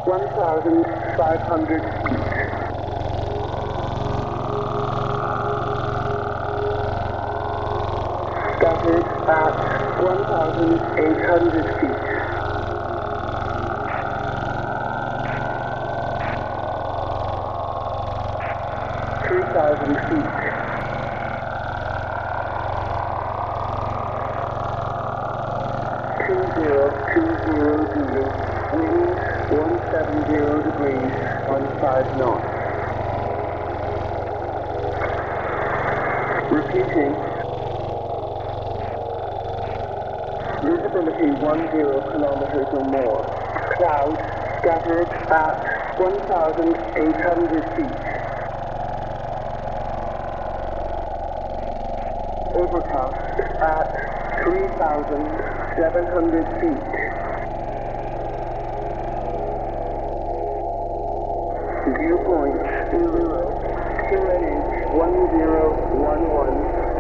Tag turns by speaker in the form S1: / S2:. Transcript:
S1: 1,500 feet. Scattered at 1,800 feet. 3,000 feet. 2020, wind 170 degrees, 15 knots. Repeating. Visibility 10 kilometers or more. Cloud scattered at 1,800 feet. Overcast at 3,700 feet. Viewpoint 0, QNH 1011.